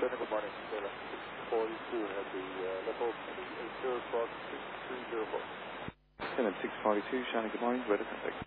Shannon, good morning. 642 had the level 8 0 o'clock 630. Shannon 642, Shannon, good morning. Weather contact.